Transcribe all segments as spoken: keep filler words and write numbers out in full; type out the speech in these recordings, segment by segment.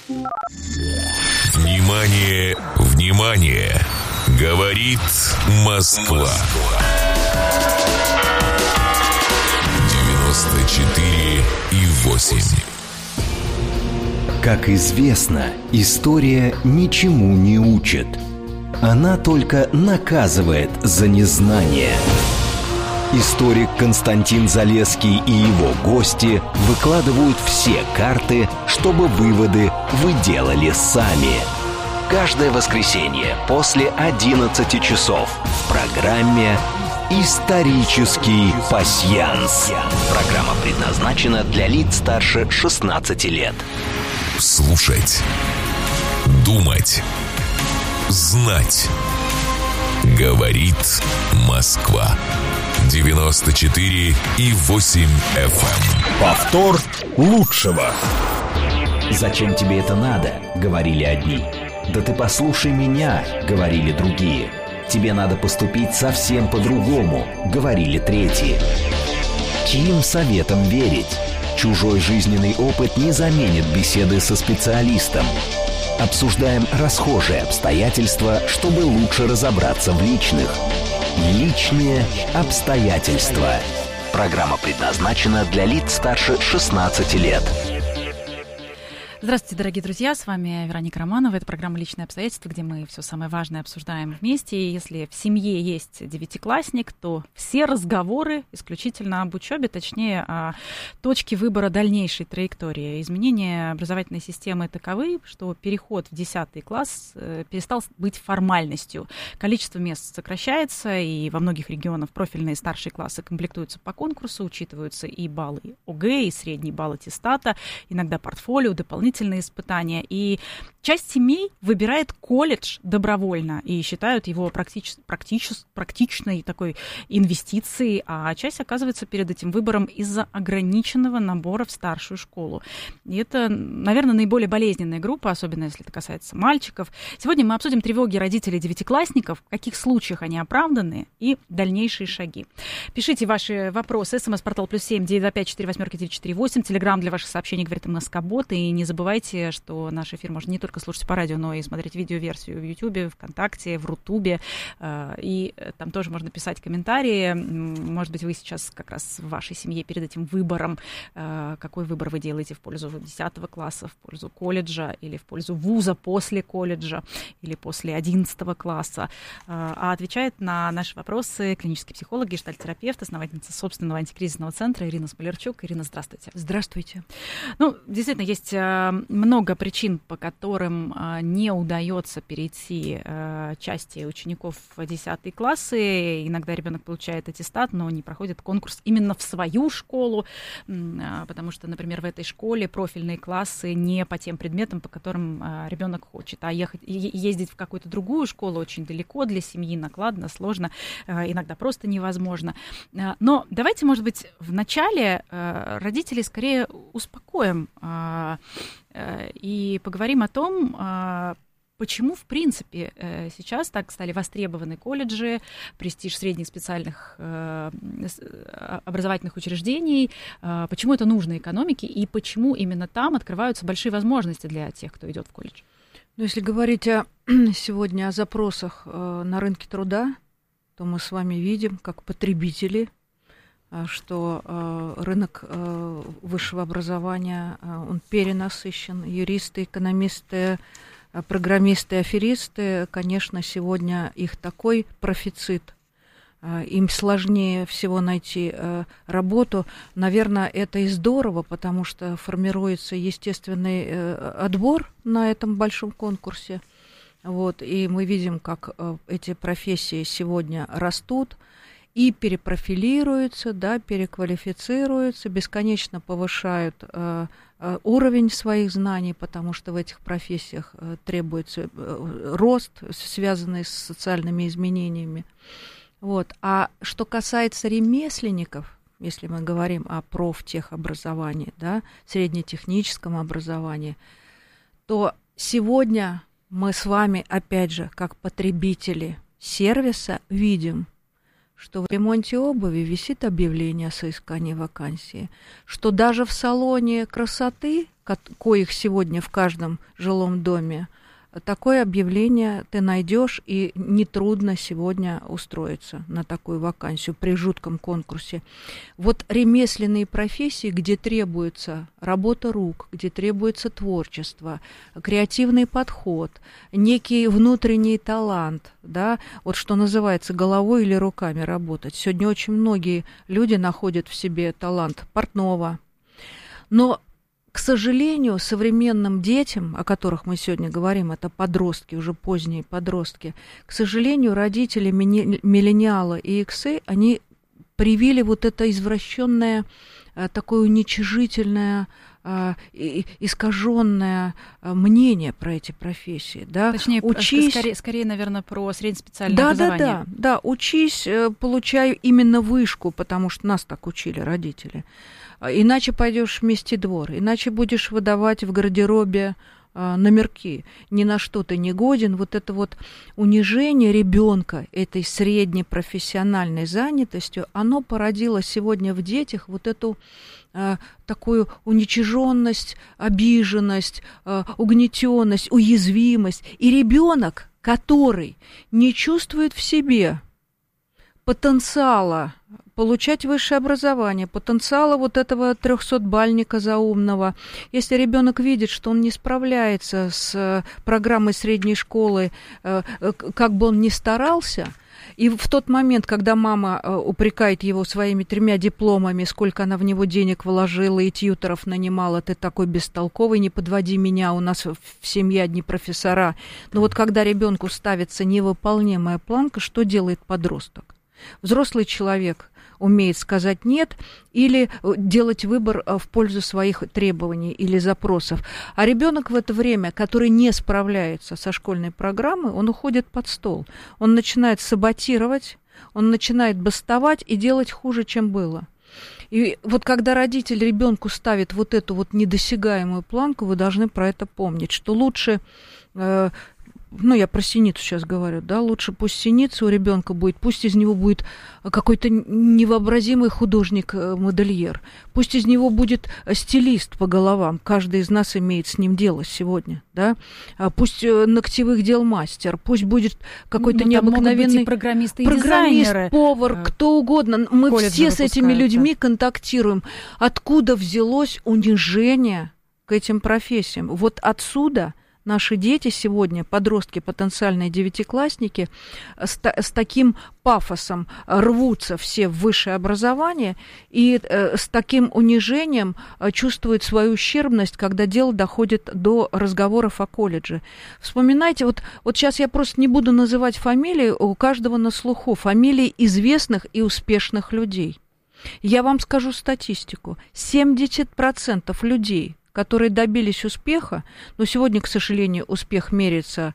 Внимание, внимание! Говорит Москва. девяносто четыре и восемь. Как известно, история ничему не учит. Она только наказывает за незнание. Историк Константин Залесский и его гости выкладывают все карты, чтобы выводы вы делали сами. Каждое воскресенье после одиннадцати часов в программе «Исторический пасьянс». Программа предназначена для лиц старше шестнадцати лет. Слушать, думать, знать. Говорит Москва. девяносто четыре и восемь эф эм. Повтор лучшего. «Зачем тебе это надо?» — говорили одни. «Да ты послушай меня», — говорили другие. «Тебе надо поступить совсем по-другому», — говорили третьи. Чьим советам верить? Чужой жизненный опыт не заменит беседы со специалистом. Обсуждаем расхожие обстоятельства, чтобы лучше разобраться в личных. Личные обстоятельства. Программа предназначена для лиц старше шестнадцати лет. Здравствуйте, дорогие друзья, с вами Вероника Романова. Это программа «Личные обстоятельства», где мы все самое важное обсуждаем вместе. И если в семье есть девятиклассник, то все разговоры исключительно об учебе, точнее, о точке выбора дальнейшей траектории. Изменения образовательной системы таковы, что переход в десятый класс перестал быть формальностью. Количество мест сокращается, и во многих регионах профильные старшие классы комплектуются по конкурсу, учитываются и баллы ОГЭ, и средний балл аттестата, иногда портфолио, дополнительные испытания. И часть семей выбирает колледж добровольно и считают его практич, практич, практичной такой инвестицией, а часть оказывается перед этим выбором из-за ограниченного набора в старшую школу. И это, наверное, наиболее болезненная группа, особенно если это касается мальчиков. Сегодня мы обсудим тревоги родителей девятиклассников, в каких случаях они оправданы и дальнейшие шаги. Пишите ваши вопросы. СМС-портал плюс семь девять два пять четыре восемь девять четыре восемь. Телеграм для ваших сообщений говорит МСК-бот. И не забывайте, что наш эфир можно не только слушать по радио, но и смотреть видеоверсию в Ютубе, ВКонтакте, в Рутубе. И там тоже можно писать комментарии. Может быть, вы сейчас как раз в вашей семье перед этим выбором, какой выбор вы делаете в пользу десятого класса, в пользу колледжа или в пользу вуза после колледжа или после одиннадцатого класса. А отвечает на наши вопросы клинический психолог, гештальт-терапевт, основательница собственного антикризисного центра Ирина Смолярчук. Ирина, здравствуйте. Здравствуйте. Ну, действительно, есть много причин, по которым не удается перейти части учеников в десятые классы. Иногда ребенок получает аттестат, но не проходит конкурс именно в свою школу, потому что, например, в этой школе профильные классы не по тем предметам, по которым ребенок хочет, а ехать, ездить в какую-то другую школу очень далеко для семьи, накладно, сложно, иногда просто невозможно. Но давайте, может быть, вначале родителей скорее успокоим и поговорим о том, почему, в принципе, сейчас так стали востребованы колледжи, престиж средних специальных образовательных учреждений, почему это нужно экономике и почему именно там открываются большие возможности для тех, кто идет в колледж? Ну, если говорить о, сегодня о запросах на рынке труда, то мы с вами видим, как потребители, что э, рынок э, высшего образования, э, он перенасыщен. Юристы, экономисты, э, программисты, аферисты, конечно, сегодня их такой профицит. Э, им сложнее всего найти э, работу. Наверное, это и здорово, потому что формируется естественный э, отбор на этом большом конкурсе. Вот, и мы видим, как э, эти профессии сегодня растут и перепрофилируются, да, переквалифицируются, бесконечно повышают э, э, уровень своих знаний, потому что в этих профессиях э, требуется э, рост, связанный с социальными изменениями. Вот. А что касается ремесленников, если мы говорим о профтехобразовании, да, среднетехническом образовании, то сегодня мы с вами, опять же, как потребители сервиса, видим, что в ремонте обуви висит объявление о соискании вакансии, что даже в салоне красоты коих сегодня в каждом жилом доме, такое объявление ты найдешь, и нетрудно сегодня устроиться на такую вакансию при жутком конкурсе. Вот ремесленные профессии, где требуется работа рук, где требуется творчество, креативный подход, некий внутренний талант, да, вот что называется головой или руками работать. Сегодня очень многие люди находят в себе талант портного, но к сожалению, современным детям, о которых мы сегодня говорим, это подростки, уже поздние подростки, к сожалению, родители миллениала и иксы, они привили вот это извращенное, такое уничижительное, искаженное мнение про эти профессии. Да? Точнее, учись... скорее, скорее, наверное, про среднеспециальное да, образование. Да, да, да, учись, получай именно вышку, потому что нас так учили родители. Иначе пойдешь в мести двор, иначе будешь выдавать в гардеробе а, номерки. Ни на что ты не годен. Вот это вот унижение ребенка этой средней профессиональной занятостью, оно породило сегодня в детях вот эту а, такую уничиженность, обиженность, а, угнетенность, уязвимость. И ребенок, который не чувствует в себе потенциала получать высшее образование, потенциала вот этого трехсотбальника заумного. Если ребенок видит, что он не справляется с программой средней школы, как бы он ни старался, и в тот момент, когда мама упрекает его своими тремя дипломами, сколько она в него денег вложила и тьюторов нанимала, ты такой бестолковый, не подводи меня, у нас в семье одни профессора. Но вот когда ребенку ставится невыполнимая планка, что делает подросток? Взрослый человек умеет сказать «нет» или делать выбор в пользу своих требований или запросов. А ребенок в это время, который не справляется со школьной программой, он уходит под стол. Он начинает саботировать, он начинает бастовать и делать хуже, чем было. И вот когда родитель ребенку ставит вот эту вот недосягаемую планку, вы должны про это помнить, что лучше... Э, ну, я про синицу сейчас говорю, да, лучше пусть синица у ребенка будет, пусть из него будет какой-то невообразимый художник-модельер, пусть из него будет стилист по головам, каждый из нас имеет с ним дело сегодня, да, пусть ногтевых дел мастер, пусть будет какой-то ну, необыкновенный программисты и программист, дизайнеры. Повар, кто угодно, мы все с этими людьми контактируем. Откуда взялось унижение к этим профессиям? Вот отсюда... Наши дети сегодня, подростки, потенциальные девятиклассники, с, с таким пафосом рвутся все в высшее образование и э, с таким унижением э, чувствуют свою ущербность, когда дело доходит до разговоров о колледже. Вспоминайте, вот, вот сейчас я просто не буду называть фамилии, у каждого на слуху фамилии известных и успешных людей. Я вам скажу статистику. семьдесят процентов людей, которые добились успеха, но сегодня, к сожалению, успех меряется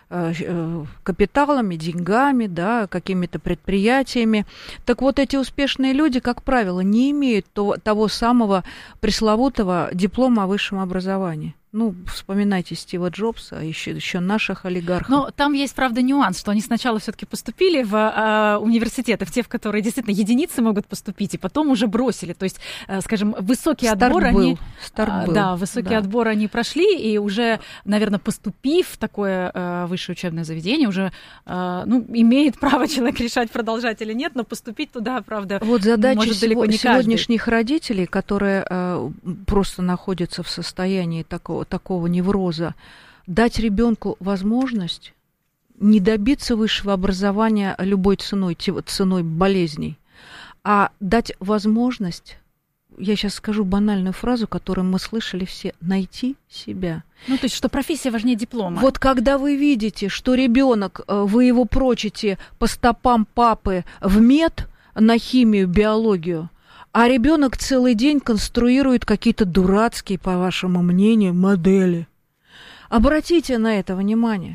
э, капиталами, деньгами, да, какими-то предприятиями. Так вот, эти успешные люди, как правило, не имеют то, того самого пресловутого диплома о высшем образовании. Ну, вспоминайте Стива Джобса, еще, еще наших олигархов. Но там есть, правда, нюанс, что они сначала все-таки поступили в э, университеты, в те, в которые действительно единицы могут поступить, и потом уже бросили. То есть, э, скажем, высокий Старт отбор был. они... Старт был. Да, высокий да. отбор они прошли, и уже, наверное, поступив в такое э, высшее учебное заведение, уже э, ну, имеет право человек решать, продолжать или нет, но поступить туда, правда, вот задача может далеко не сегодняшних каждый. родителей, которые э, просто находятся в состоянии такого такого невроза, дать ребенку возможность не добиться высшего образования любой ценой, ценой болезней, а дать возможность, я сейчас скажу банальную фразу, которую мы слышали все, найти себя. Ну, то есть, что профессия важнее диплома. Вот когда вы видите, что ребенок, вы его прочите по стопам папы в мед, на химию, биологию, а ребенок целый день конструирует какие-то дурацкие, по вашему мнению, модели. Обратите на это внимание.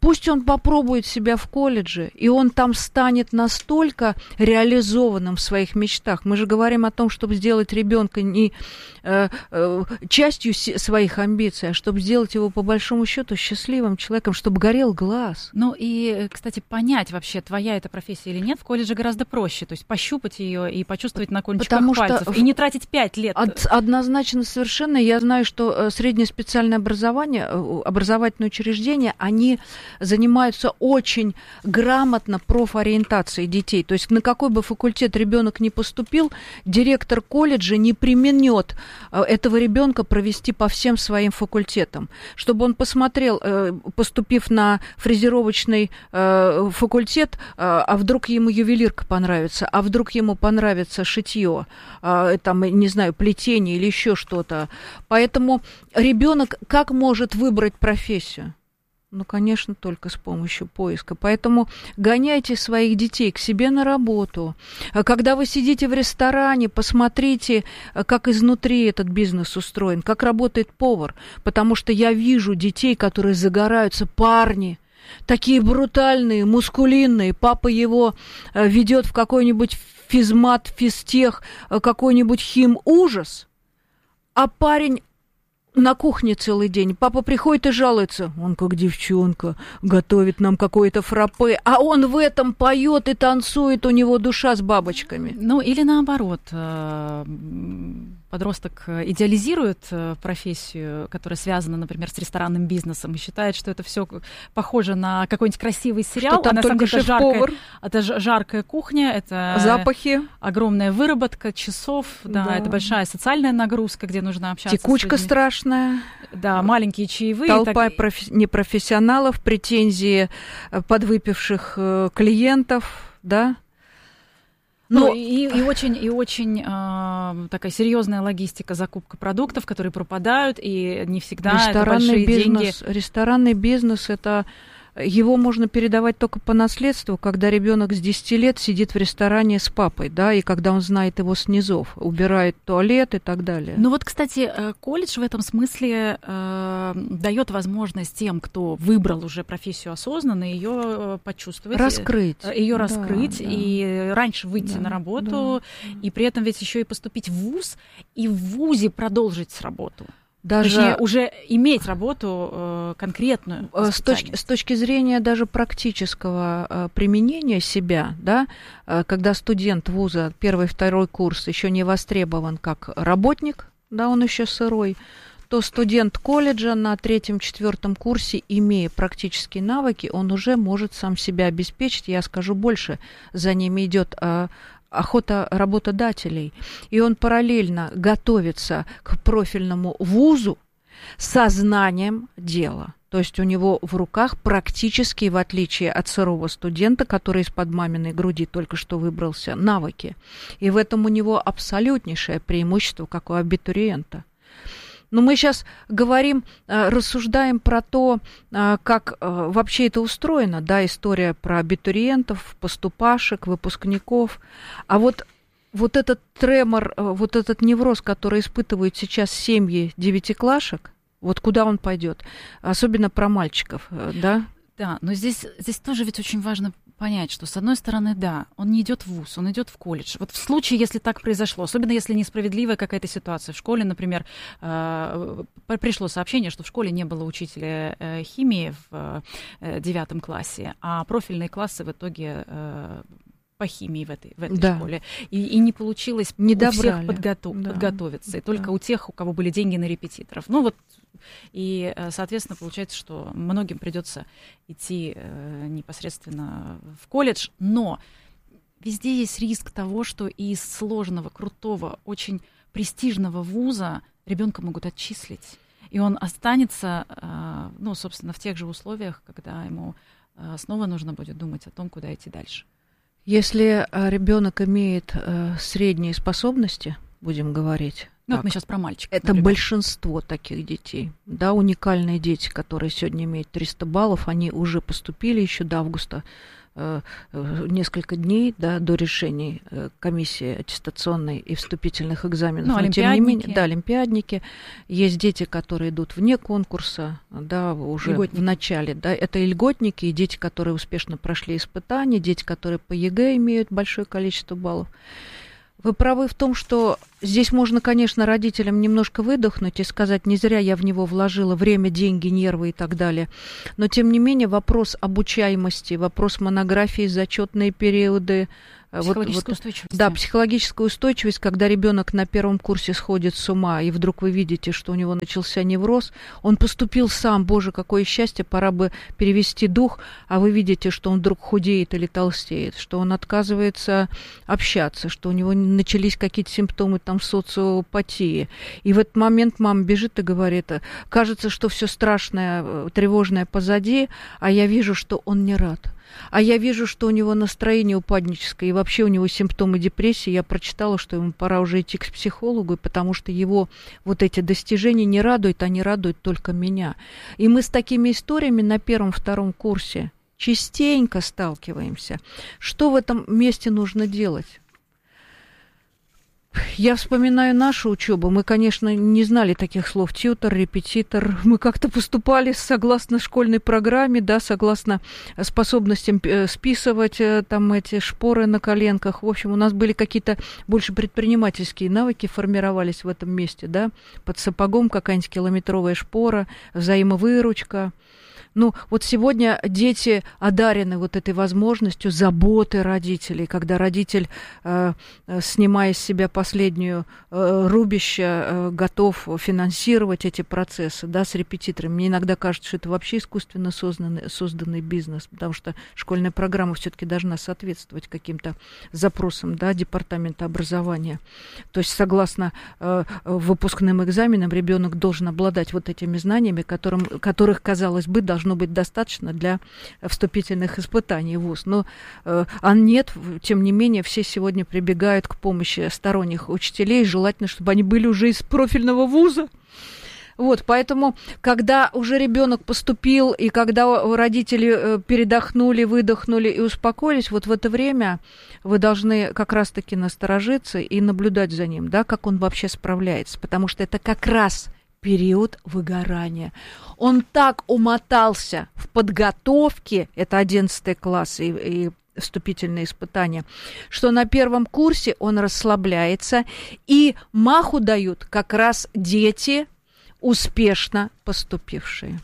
Пусть он попробует себя в колледже, и он там станет настолько реализованным в своих мечтах. Мы же говорим о том, чтобы сделать ребенка не э, э, частью своих амбиций, а чтобы сделать его по большому счету счастливым человеком, чтобы горел глаз. Ну и, кстати, понять вообще, твоя эта профессия или нет, в колледже гораздо проще. То есть пощупать ее и почувствовать на кончиках Потому пальцев. Что и не тратить пять лет. Од- однозначно совершенно. Я знаю, что среднее специальное образование, образовательные учреждения, они занимаются очень грамотно профориентацией детей. То есть на какой бы факультет ребенок ни поступил, директор колледжа не применет этого ребенка провести по всем своим факультетам. Чтобы он посмотрел, поступив на фрезеровочный факультет, а вдруг ему ювелирка понравится, а вдруг ему понравится шитье, там, не знаю, плетение или еще что-то. Поэтому ребенок как может выбрать профессию? Ну, конечно, только с помощью поиска. Поэтому гоняйте своих детей к себе на работу. Когда вы сидите в ресторане, посмотрите, как изнутри этот бизнес устроен, как работает повар. Потому что я вижу детей, которые загораются, парни, такие брутальные, мускулинные. Папа его ведет в какой-нибудь физмат, физтех, какой-нибудь химужас, а парень на кухне целый день. Папа приходит и жалуется. Он как девчонка, готовит нам какое-то фраппе, а он в этом поет и танцует, у него душа с бабочками. Ну, или наоборот, подросток идеализирует профессию, которая связана, например, с ресторанным бизнесом, и считает, что это все похоже на какой-нибудь красивый сериал, что там а на самом только деле это жаркая, шеф-повар, это жаркая кухня, это запахи, огромная выработка часов, да, да. Это большая социальная нагрузка, где нужно общаться. Текучка с людьми. страшная. Да, маленькие чаевые. Толпа так... профи- непрофессионалов, претензии подвыпивших клиентов, да. Ну, Но... и, и очень, и очень э, такая серьезная логистика, закупка продуктов, которые пропадают, и не всегда это большие бизнес, деньги. Ресторанный бизнес — это его можно передавать только по наследству, когда ребенок с десяти лет сидит в ресторане с папой, да, и когда он знает его с низов, убирает туалет и так далее. Ну вот, кстати, колледж в этом смысле э, дает возможность тем, кто выбрал уже профессию осознанно, ее почувствовать, раскрыть, ее да, раскрыть да. и раньше выйти да, на работу, да. и при этом ведь еще и поступить в вуз, и в вузе продолжить работу. Даже Точнее, уже иметь работу э, конкретную. С точки, с точки зрения даже практического э, применения себя, да, э, когда студент вуза первый, второй курс еще не востребован как работник, да, он еще сырой, то студент колледжа на третьем, четвертом курсе, имея практические навыки, он уже может сам себя обеспечить. Я скажу больше, за ними идет э, охота работодателей, и он параллельно готовится к профильному вузу со знанием дела. То есть у него в руках практически, в отличие от сырого студента, который из-под маминой груди только что выбрался, навыки. И в этом у него абсолютнейшее преимущество, как у абитуриента. Но мы сейчас говорим, рассуждаем про то, как вообще это устроено, да, история про абитуриентов, поступашек, выпускников. А вот, вот этот тремор, вот этот невроз, который испытывают сейчас семьи девятиклашек, вот куда он пойдет? Особенно про мальчиков, да? Да, но здесь, здесь тоже ведь очень важно понять, что, с одной стороны, да, он не идет в вуз, он идет в колледж. Вот в случае, если так произошло, особенно если несправедливая какая-то ситуация. В школе, например, э, пришло сообщение, что в школе не было учителя э, химии в э, девятом классе, а профильные классы в итоге... Э, по химии в этой, в этой да. школе. И, и не получилось не у добрали. всех подготов, да. подготовиться. И да. только у тех, у кого были деньги на репетиторов. Ну вот, и, соответственно, получается, что многим придется идти э, непосредственно в колледж. Но везде есть риск того, что из сложного, крутого, очень престижного вуза ребенка могут отчислить. И он останется, э, ну, собственно, в тех же условиях, когда ему э, снова нужно будет думать о том, куда идти дальше. Если ребенок имеет э, средние способности, будем говорить, ну, так, вот мы сейчас про мальчиков. это например. Большинство таких детей, да, уникальные дети, которые сегодня имеют триста баллов, они уже поступили еще до августа несколько дней, да, до решений комиссии аттестационной и вступительных экзаменов. Ну, но тем не менее, да, олимпиадники. Есть дети, которые идут вне конкурса, да, уже льготники. В начале. Да, это и льготники, и дети, которые успешно прошли испытания, дети, которые по ЕГЭ имеют большое количество баллов. Вы правы в том, что здесь можно, конечно, родителям немножко выдохнуть и сказать, не зря я в него вложила время, деньги, нервы и так далее. Но, тем не менее, вопрос обучаемости, вопрос монографии, зачетные периоды. Психологическая вот, вот, устойчивость. Да, психологическая устойчивость, когда ребенок на первом курсе сходит с ума, и вдруг вы видите, что у него начался невроз, он поступил сам, боже, какое счастье, пора бы перевести дух, а вы видите, что он вдруг худеет или толстеет, что он отказывается общаться, что у него начались какие-то симптомы там социопатии. И в этот момент мама бежит и говорит, кажется, что все страшное, тревожное позади, а я вижу, что он не рад. А я вижу, что у него настроение упадническое, и вообще у него симптомы депрессии. Я прочитала, что ему пора уже идти к психологу, потому что его вот эти достижения не радуют, они радуют только меня. И мы с такими историями на первом-втором курсе частенько сталкиваемся. Что в этом месте нужно делать? Я вспоминаю нашу учебу. Мы, конечно, не знали таких слов тьютор, репетитор. Мы как-то поступали согласно школьной программе, да, согласно способностям списывать там эти шпоры на коленках. В общем, у нас были какие-то больше предпринимательские навыки формировались в этом месте, да. Под сапогом какая-нибудь километровая шпора, взаимовыручка. Ну, вот сегодня дети одарены вот этой возможностью заботы родителей, когда родитель, э, снимая с себя последнюю э, рубище, э, готов финансировать эти процессы, да, с репетиторами. Мне иногда кажется, что это вообще искусственно созданный, созданный бизнес, потому что школьная программа все-таки должна соответствовать каким-то запросам, да, департамента образования. То есть, согласно э, выпускным экзаменам, ребенок должен обладать вот этими знаниями, которым, которых, казалось бы, должно должно быть достаточно для вступительных испытаний в вуз. Но э, а нет, тем не менее, все сегодня прибегают к помощи сторонних учителей, желательно, чтобы они были уже из профильного вуза. Вот, поэтому, когда уже ребенок поступил, и когда родители передохнули, выдохнули и успокоились, вот в это время вы должны как раз-таки насторожиться и наблюдать за ним, да, как он вообще справляется, потому что это как раз период выгорания. Он так умотался в подготовке, это одиннадцатый класс и, и вступительные испытания, что на первом курсе он расслабляется, и маху дают как раз дети, успешно поступившие.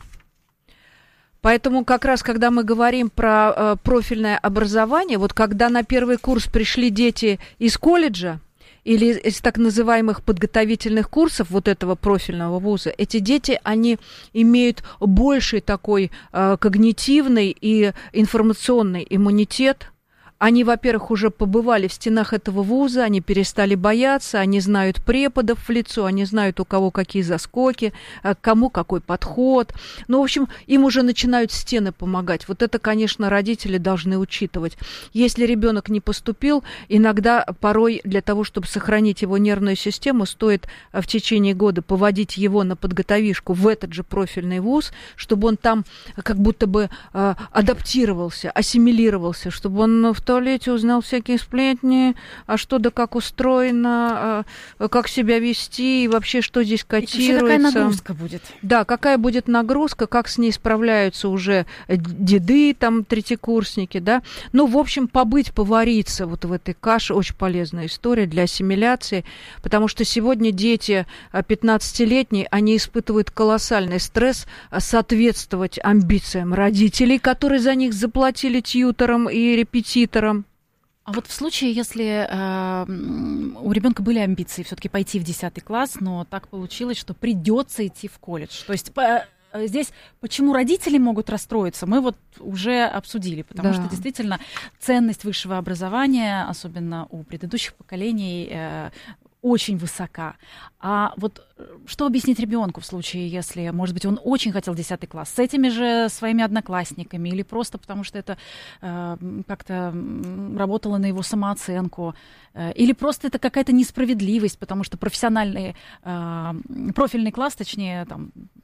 Поэтому как раз, когда мы говорим про э, профильное образование, вот когда на первый курс пришли дети из колледжа, или из так называемых подготовительных курсов вот этого профильного вуза, эти дети, они имеют больший такой э, когнитивный и информационный иммунитет. Они, во-первых, уже побывали в стенах этого вуза, они перестали бояться, они знают преподов в лицо, они знают, у кого какие заскоки, к кому какой подход. Ну, в общем, им уже начинают стены помогать. Вот это, конечно, родители должны учитывать. Если ребенок не поступил, иногда порой для того, чтобы сохранить его нервную систему, стоит в течение года поводить его на подготовишку в этот же профильный вуз, чтобы он там как будто бы э, адаптировался, ассимилировался, чтобы он в туалете узнал всякие сплетни, а что да как устроено, а, как себя вести, и вообще что здесь котируется. И какая нагрузка будет. Да, какая будет нагрузка, как с ней справляются уже деды, там, третьекурсники, да. Ну, в общем, побыть, повариться вот в этой каше, очень полезная история для ассимиляции, потому что сегодня дети пятнадцатилетние, они испытывают колоссальный стресс соответствовать амбициям родителей, которые за них заплатили тьютором и репетитором. А вот в случае, если э, у ребенка были амбиции все-таки пойти в десятый класс, но так получилось, что придется идти в колледж. То есть по, здесь почему родители могут расстроиться, мы вот уже обсудили, потому да. что действительно ценность высшего образования, особенно у предыдущих поколений, э, очень высока. А вот что объяснить ребенку в случае, если, может быть, он очень хотел десятый класс, с этими же своими одноклассниками, или просто потому что это э, как-то работало на его самооценку, э, или просто это какая-то несправедливость, потому что профессиональный, э, профильный класс, точнее, там,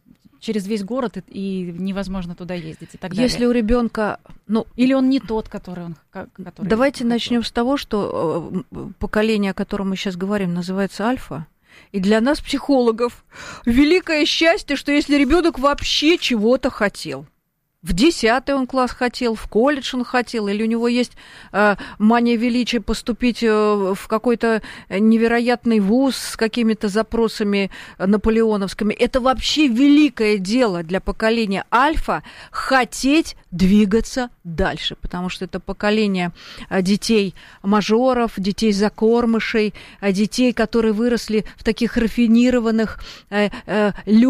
через весь город, и, и невозможно туда ездить и так далее. Если у ребенка, ну, или он не тот, который он. Который давайте хотел. начнем с того, что поколение, о котором мы сейчас говорим, называется альфа. И для нас, психологов, великое счастье, что если ребенок вообще чего-то хотел. В десятый он класс хотел, в колледж он хотел, или у него есть э, мания величия поступить э, в какой-то невероятный вуз с какими-то запросами наполеоновскими. Это вообще великое дело для поколения альфа хотеть двигаться дальше, потому что это поколение детей-мажоров, детей-закормышей, детей, которые выросли в таких рафинированных э, э, людях,